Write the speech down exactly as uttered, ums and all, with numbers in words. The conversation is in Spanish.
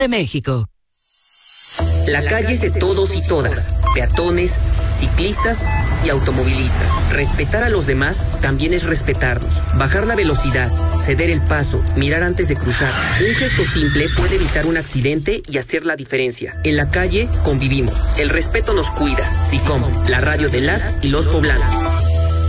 de México. La calle es de todos y todas, peatones, ciclistas y automovilistas. Respetar a los demás también es respetarnos. Bajar la velocidad, ceder el paso, mirar antes de cruzar. Un gesto simple puede evitar un accidente y hacer la diferencia. En la calle convivimos. El respeto nos cuida. SICOM, la radio de las y los poblanos.